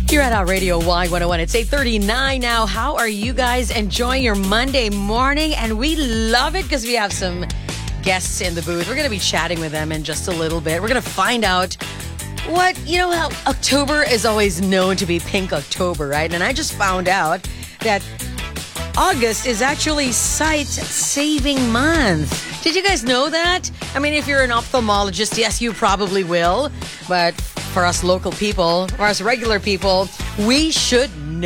Here at our Radio Y101, it's 8:39 now. How are you guys enjoying your Monday morning? And we love it because we have some guests in the booth. We're going to be chatting with them in just a little bit. We're going to find out how October is always known to be Pink October, right? And I just found out that August is actually Sight Saving Month. Did you guys know that? I mean, if you're an ophthalmologist, yes, you probably will. But for us local people, for us regular people, we should